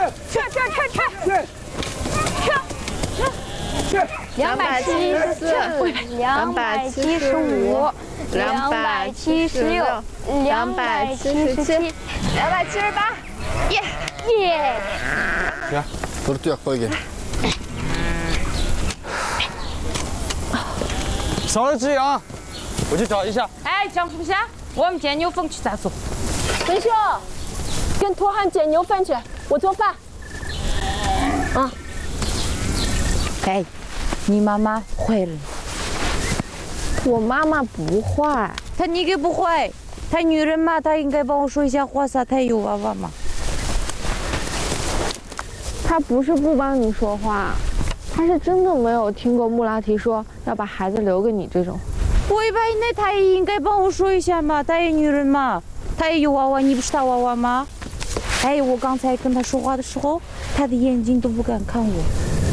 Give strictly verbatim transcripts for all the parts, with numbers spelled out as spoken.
撤撤撤撤撤撤！两百七十四，两百七十五，两百七十六，两百七十七，两百七十八，耶耶！ 行，都是对，过去。少了只羊，我去找一下。 哎，张福霞，我们捡牛粪去咋做？ 文秀，跟托汉捡牛粪去，我做饭。啊。 哎，你妈妈会了。 我妈妈不会。 她你给不会？她女人嘛，她应该帮我说一下话噻。她有娃娃嘛？ 她不是不帮你说话，她是真的没有听过穆拉提说要把孩子留给你这种。 我以为那她也应该帮我说一下嘛，她也女人嘛，她也有娃娃，你不是她娃娃吗？哎，我刚才跟她说话的时候，她的眼睛都不敢看我。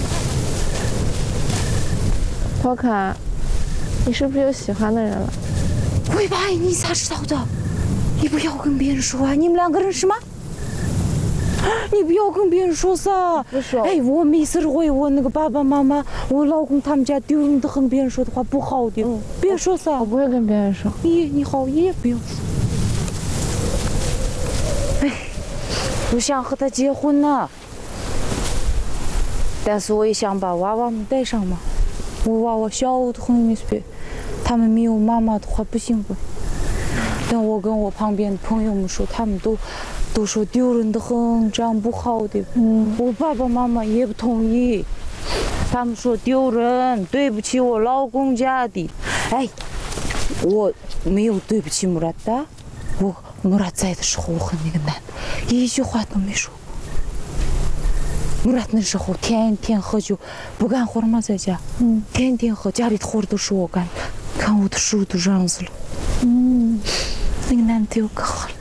托卡，你是不是有喜欢的人了？ 喂吧，你咋知道的？你不要跟别人说啊！你们两个认识吗？你不要跟别人说噻。 不说。 哎，我没事会我那个爸爸妈妈，我老公他们家丢人的很，别人说的话不好的，嗯，别说噻。 我不会跟别人说。 你你好也不要说。哎，我想和他结婚呢，但是我也想把娃娃们带上嘛。我娃娃小的很，没事，他们没有妈妈的话不行不。但我跟我旁边的朋友们说，他们都都说丢人的很，这样不好的。嗯，我爸爸妈妈也不同意，他们说丢人，对不起我老公家的。哎，我没有对不起穆拉达，我穆拉在的时候，我和那个男的一句话都没说。穆拉那时候天天喝酒，不干活嘛，在家，嗯，天天喝，家里的活都是我干，看我的手都让死了，嗯，那个男的又可好了，